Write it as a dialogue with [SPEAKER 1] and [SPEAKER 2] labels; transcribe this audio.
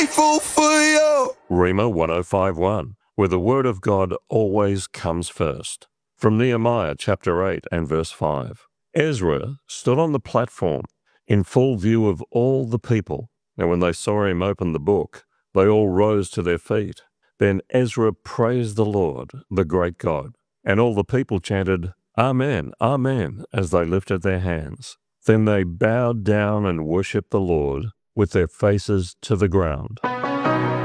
[SPEAKER 1] grateful for you.
[SPEAKER 2] Rhema 1051, where the word of God always comes first. From Nehemiah chapter 8 and verse 5. Ezra stood on the platform in full view of all the people, and when they saw him open the book, they all rose to their feet. Then Ezra praised the Lord, the great God, and all the people chanted, Amen, Amen, as they lifted their hands. Then they bowed down and worshipped the Lord with their faces to the ground.